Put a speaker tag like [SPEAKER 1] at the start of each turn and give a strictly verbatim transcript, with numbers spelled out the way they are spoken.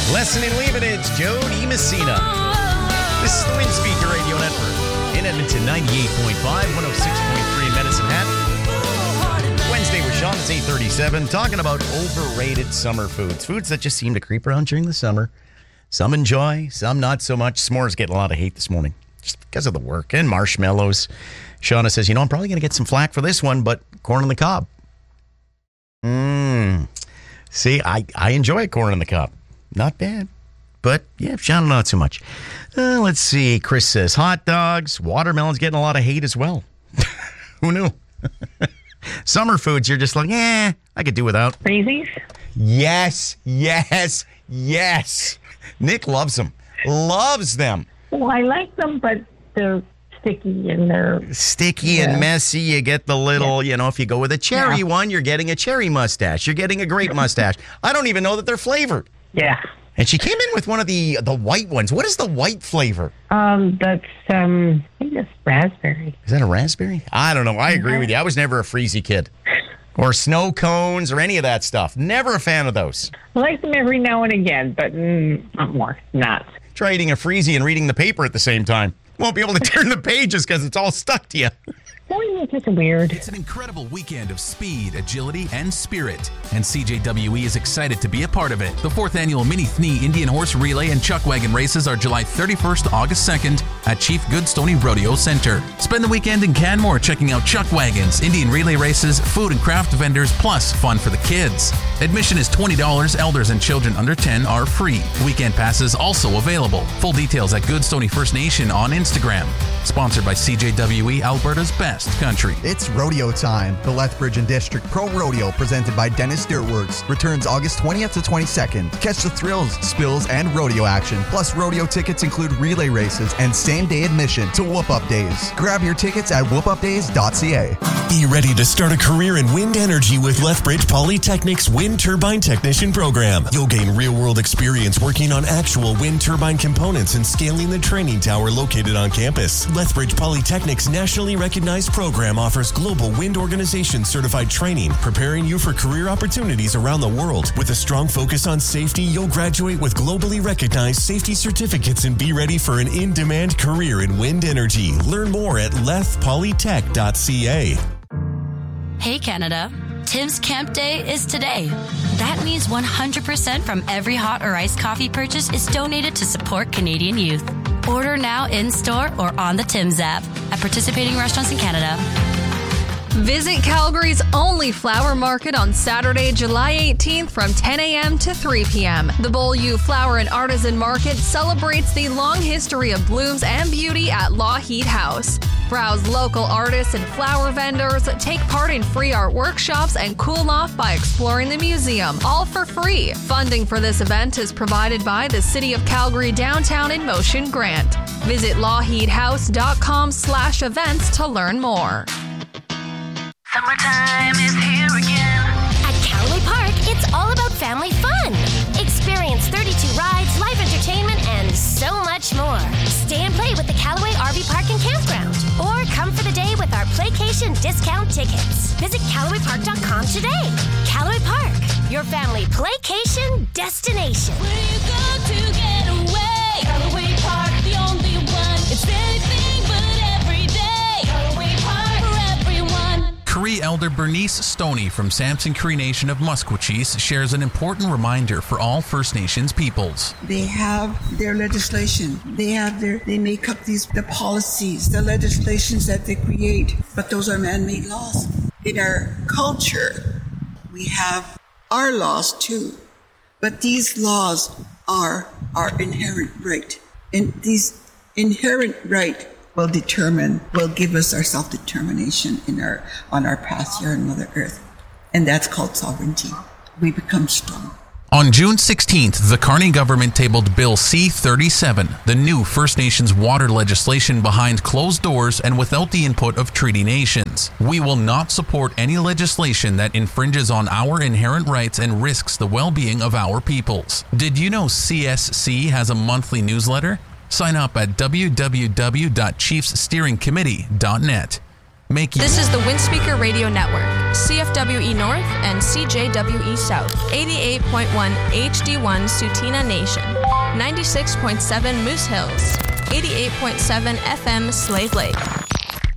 [SPEAKER 1] Lesson in Leave It, it's Jody Messina. This is the Wind Speaker Radio Network in Edmonton, ninety-eight point five, one oh six point three in Medicine Hat. Wednesday with Sean, it's eight thirty-seven, talking about overrated summer foods. Foods that just seem to creep around during the summer. Some enjoy, some not so much. S'mores getting a lot of hate this morning just because of the work. And marshmallows. Shauna says, you know, I'm probably going to get some flack for this one, but corn on the cob. Mmm. See, I, I enjoy corn on the cob. Not bad. But, yeah, Shauna, not so much. Uh, let's see. Chris says, hot dogs. Watermelon's getting a lot of hate as well. Who knew? Summer foods, you're just like, eh, I could do without.
[SPEAKER 2] Freezies?
[SPEAKER 1] Yes, yes, yes. Nick loves them. Loves them.
[SPEAKER 2] Well, I like them, but they're sticky and they're...
[SPEAKER 1] Sticky
[SPEAKER 2] yeah.
[SPEAKER 1] and messy. You get the little, yeah. you know, if you go with a cherry yeah. one, you're getting a cherry mustache. You're getting a grape mustache. I don't even know that they're flavored.
[SPEAKER 2] Yeah.
[SPEAKER 1] And she came in with one of the the white ones. What is the white flavor?
[SPEAKER 2] Um, that's, um, I think it's raspberry.
[SPEAKER 1] Is that a raspberry? I don't know. I agree
[SPEAKER 2] yeah.
[SPEAKER 1] with you. I was never a freezy kid. Or snow cones or any of that stuff. Never a fan of those.
[SPEAKER 2] I like them every now and again, but mm, not more. Not.
[SPEAKER 1] Try eating a freezy and reading the paper at the same time. Won't be able to turn the pages because it's all stuck to you.
[SPEAKER 2] Boy, it's just weird.
[SPEAKER 3] It's an incredible weekend of speed, agility, and spirit, and C J W E is excited to be a part of it. The fourth annual Mini Thni Indian Horse Relay and Chuck Wagon races are July thirty-first to August second at Chief Goodstoney Rodeo Center. Spend the weekend in Canmore checking out Chuck Wagons, Indian relay races, food and craft vendors, plus fun for the kids. Admission is twenty dollars. Elders and children under ten are free. Weekend passes also available. Full details at Goodstoney First Nation on Instagram. Sponsored by C J W E, Alberta's best country.
[SPEAKER 4] It's rodeo time. The Lethbridge and District Pro Rodeo, presented by Dennis Dirtworks, returns August twentieth to twenty-second. Catch the thrills, spills, and rodeo action. Plus, rodeo tickets include relay races and same-day admission to Whoop Up Days. Grab your tickets at whoop up days dot c a.
[SPEAKER 5] Be ready to start a career in wind energy with Lethbridge Polytechnic's Wind Turbine Technician program. You'll gain real-world experience working on actual wind turbine components and scaling the training tower located on campus. Lethbridge Polytechnic's nationally recognized program offers global wind organization certified training, preparing you for career opportunities around the world. With a strong focus on safety, you'll graduate with globally recognized safety certificates and be ready for an in-demand career in wind energy. Learn more at leth polytech dot c a.
[SPEAKER 6] Hey Canada, Tim's Camp Day is today. That means one hundred percent from every hot or iced coffee purchase is donated to support Canadian youth. Order now in-store or on the Tim's app at participating restaurants in Canada.
[SPEAKER 7] Visit Calgary's only flower market on Saturday, July eighteenth from ten a.m. to three p.m. The Beaulieu Flower and Artisan Market celebrates the long history of blooms and beauty at Lougheed House. Browse local artists and flower vendors, take part in free art workshops, and cool off by exploring the museum, all for free. Funding for this event is provided by the City of Calgary Downtown in Motion grant. Visit lougheedhouse.com slash events to learn more.
[SPEAKER 8] Summertime is here again. At Callaway Park, it's all about family fun. Experience thirty-two rides, live entertainment, and so much more. Stay and play with the Callaway R V Park and Campground. Or come for the day with our Playcation discount tickets. Visit Callaway Park dot com today. Callaway Park, your family playcation destination.
[SPEAKER 9] Where you go to get away. Callaway Park, the only one. It's anything but every day. Callaway Park for everyone.
[SPEAKER 3] Cree Elder Bernice Stoney from Samson Cree Nation of Musqueam shares an important reminder for all First Nations peoples.
[SPEAKER 10] They have their legislation. They have their, they make up these, the policies, the legislations that they create, but those are man-made laws. In our culture, we have our laws too, but these laws are our inherent right. And these inherent right will determine, will give us our self-determination in our, on our path here on Mother Earth. And that's called sovereignty. We become strong.
[SPEAKER 3] On June sixteenth, the Carney government tabled Bill C thirty-seven, the new First Nations water legislation behind closed doors and without the input of treaty nations. We will not support any legislation that infringes on our inherent rights and risks the well-being of our peoples. Did you know C S C has a monthly newsletter? Sign up at w w w dot chiefs steering committee dot net. make you.
[SPEAKER 11] This is the Windspeaker Radio Network, C F W E North and C J W E South, eighty-eight point one H D one Sutina Nation, ninety-six point seven Moose Hills, eighty-eight point seven F M Slave Lake.